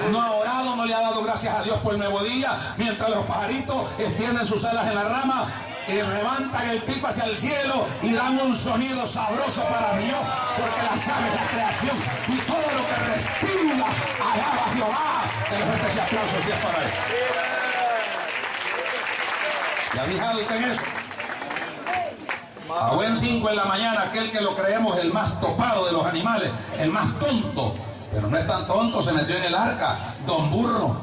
No ha orado, no le ha dado gracias a Dios por el nuevo día. Mientras los pajaritos extienden sus alas en la rama y levantan el pico hacia el cielo y dan un sonido sabroso para Dios, porque las aves, la creación y todo lo que respira alaba a Jehová. Que le fuerte ese aplauso si es para él. ¿Ya ha fijado usted en eso? A buen 5 de la mañana, aquel que lo creemos el más topado de los animales, el más tonto, pero no es tan tonto, se metió en el arca, Don Burro.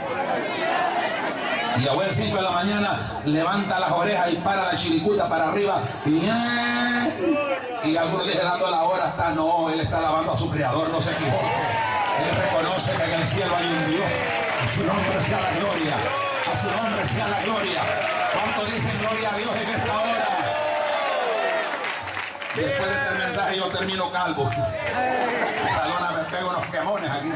Y a buen 5 de la mañana levanta las orejas y para la chiricuta para arriba y algunos dicen dando la hora hasta no, él está alabando a su creador, no se equivoque. Él reconoce que en el cielo hay un Dios. A su nombre sea la gloria. A su nombre sea la gloria. ¿Cuántos dicen gloria a Dios en esta hora? Después de este mensaje yo termino calvo. Salona me pego unos quemones aquí.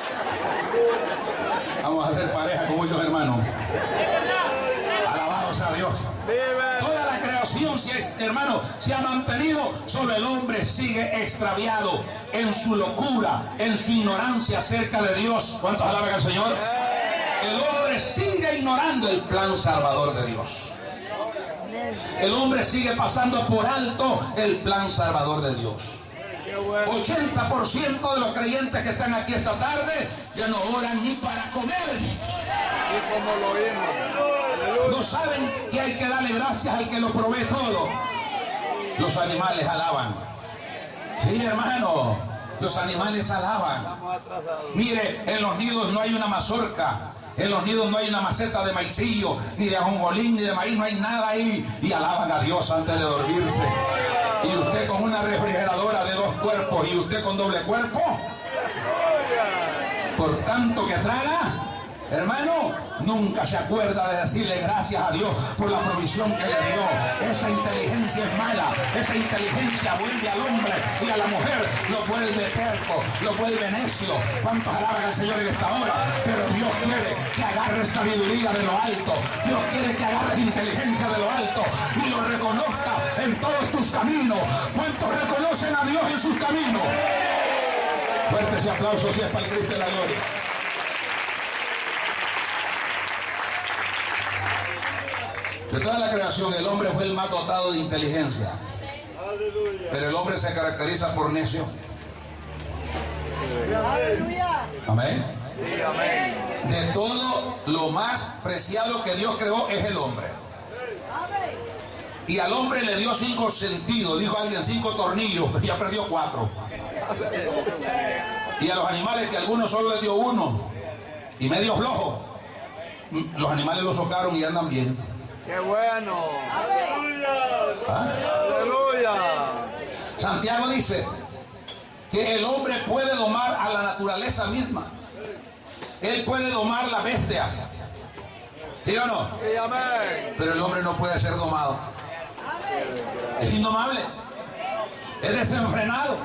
Vamos a hacer pareja con muchos hermanos. Alabados a Dios. Toda la creación, hermano, se ha mantenido, solo el hombre sigue extraviado en su locura, en su ignorancia acerca de Dios. ¿Cuántos alaban al Señor? El hombre sigue ignorando el plan salvador de Dios. El hombre sigue pasando por alto el plan salvador de Dios. 80% de los creyentes que están aquí esta tarde ya no oran ni para comer. No saben que hay que darle gracias al que lo provee todo. Los animales alaban. Sí, hermano, los animales alaban. Mire, en los nidos no hay una mazorca. En los nidos no hay una maceta de maicillo, ni de ajonjolín, ni de maíz, no hay nada ahí. Y alaban a Dios antes de dormirse. Y usted con una refrigeradora de 2 cuerpos y usted con doble cuerpo, por tanto que traga, hermano, nunca se acuerda de decirle gracias a Dios por la provisión que le dio. Esa inteligencia es mala. Esa inteligencia vuelve al hombre y a la mujer lo vuelve terco, lo vuelve necio. ¿Cuántos alaban al Señor en esta hora? Pero Dios quiere que agarres sabiduría de lo alto. Dios quiere que agarres inteligencia de lo alto y lo reconozca en todos tus caminos. ¿Cuántos reconocen a Dios en sus caminos? Fuerte ese aplauso si es para el Cristo de la gloria. De toda la creación, el hombre fue el más dotado de inteligencia. Pero el hombre se caracteriza por necio. Amén. De todo lo más preciado que Dios creó es el hombre. Y al hombre le dio 5 sentidos, dijo alguien, 5 tornillos, ya perdió 4. Y a los animales, que a algunos solo les dio 1 y medio flojo, los animales lo socaron y andan bien. ¡Qué bueno! ¿Ah? ¡Aleluya! Santiago dice que el hombre puede domar a la naturaleza misma. Él puede domar la bestia. ¿Sí o no? Sí, amén. Pero el hombre no puede ser domado. Es indomable. Es desenfrenado.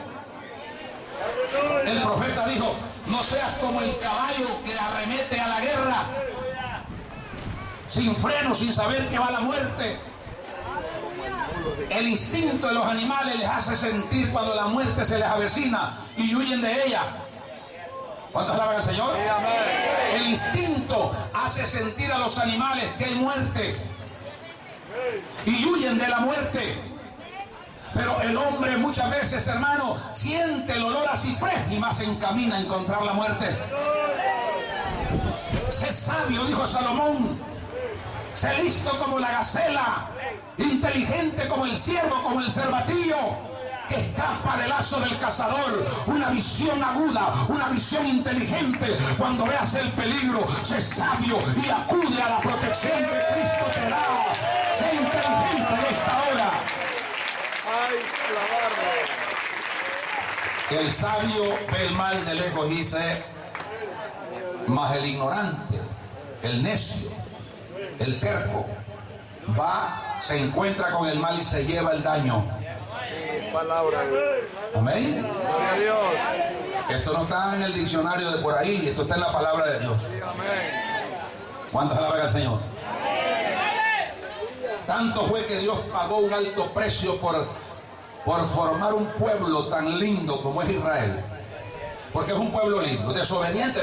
El profeta dijo: no seas como el caballo que arremete a la guerra sin freno, sin saber que va la muerte. El instinto de los animales les hace sentir cuando la muerte se les avecina y huyen de ella. ¿Cuántos alaban al Señor? El instinto hace sentir a los animales que hay muerte y huyen de la muerte. Pero el hombre muchas veces, hermano, siente el olor a ciprés y más se encamina a encontrar la muerte. Sé sabio, dijo Salomón. Sé listo como la gacela, inteligente como el ciervo, como el cervatillo, que escapa del lazo del cazador. Una visión aguda, una visión inteligente. Cuando veas el peligro, sé sabio y acude a la protección que Cristo te da. Sé inteligente en esta hora. El sabio ve el mal de lejos, dice, mas el ignorante, el necio, el terco, va, se encuentra con el mal y se lleva el daño. Amén. Esto no está en el diccionario de por ahí, esto está en la palabra de Dios. ¿Cuántos alaban al Señor? Tanto fue que Dios pagó un alto precio por formar un pueblo tan lindo como es Israel. Porque es un pueblo lindo, desobediente.